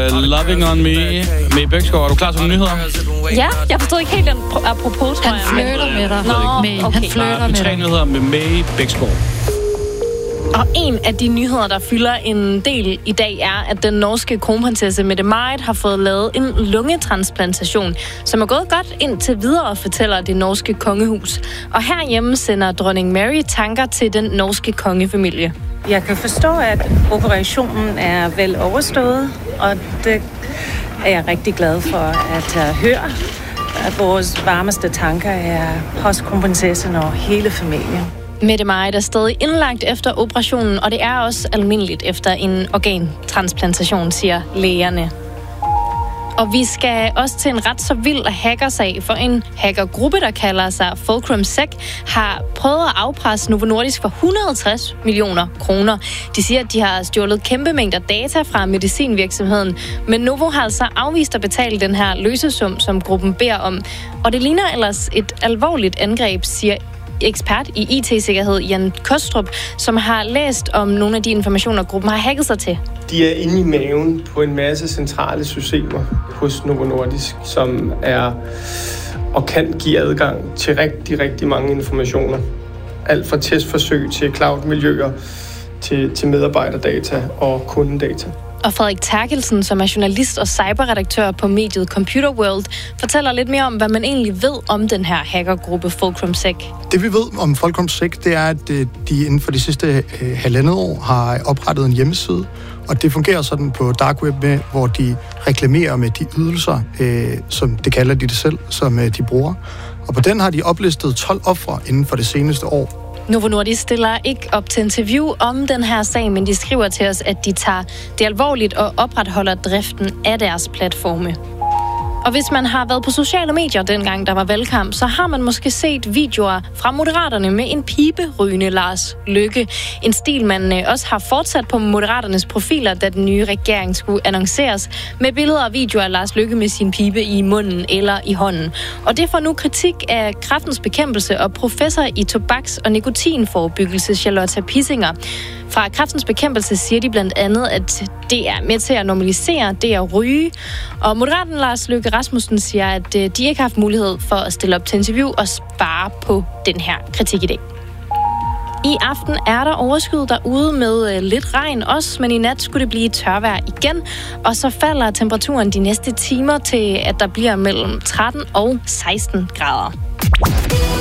Loving on me med Bæksgaard. Er du klar til nogle nyheder? Ja, jeg forstod ikke helt den apropos, tror jeg. Han flirter med dig. Nå, okay. Han flirter med dig. 3 nyheder med May Bæksgaard. Og en af de nyheder, der fylder en del i dag, er, at den norske kronprinsesse Mette Marit har fået lavet en lungetransplantation, som er gået godt indtil videre, fortæller det norske kongehus. Og herhjemme sender dronning Mary tanker til den norske kongefamilie. Jeg kan forstå, at operationen er vel overstået, og det er jeg rigtig glad for at høre. At vores varmeste tanker er hos kronprinsessen og hele familien. Mette Marit er stadig indlagt efter operationen, og det er også almindeligt efter en organtransplantation, siger lægerne. Og vi skal også til en ret så vild hackersag, for en hackergruppe, der kalder sig FulcrumSec, har prøvet at afpresse Novo Nordisk for 160 millioner kroner. De siger, at de har stjålet kæmpe mængder data fra medicinvirksomheden, men Novo har altså afvist at betale den her løsesum, som gruppen beder om. Og det ligner ellers et alvorligt angreb, siger ekspert i IT-sikkerhed Jan Kostrup, som har læst om nogle af de informationer, gruppen har hacket sig til. De er inde i maven på en masse centrale systemer hos Novo Nordisk, som er og kan give adgang til rigtig mange informationer. Alt fra testforsøg til cloud-miljøer, til medarbejderdata og kundedata. Og Frederik Terkelsen, som er journalist og cyberredaktør på mediet Computer World, fortæller lidt mere om, hvad man egentlig ved om den her hackergruppe FulcrumSec. Det vi ved om FulcrumSec, det er, at de inden for de sidste halvandet år har oprettet en hjemmeside, og det fungerer sådan på dark web, hvor de reklamerer med de ydelser, som det kalder de det selv, som de bruger. Og på den har de oplistet 12 ofre inden for det seneste år. Novo Nordisk stiller ikke op til interview om den her sag, men de skriver til os, at de tager det alvorligt og opretholder driften af deres platforme. Og hvis man har været på sociale medier dengang, der var valgkamp, så har man måske set videoer fra Moderaterne med en piberygende Lars Løkke. En stil, man også har fortsat på Moderaternes profiler, da den nye regering skulle annonceres, med billeder og videoer af Lars Løkke med sin pibe i munden eller i hånden. Og det får nu kritik af Kræftens Bekæmpelse og professor i tobaks- og nikotinforebyggelse Charlotte Pissinger. Fra Kræftens Bekæmpelse siger de blandt andet, at det er med til at normalisere det at ryge. Og moderaten Lars Løkke Rasmussen siger, at de ikke har haft mulighed for at stille op til interview og spare på den her kritik i dag. I aften er der overskyet derude med lidt regn også, men i nat skulle det blive tørvejr igen. Og så falder temperaturen de næste timer til, at der bliver mellem 13 og 16 grader.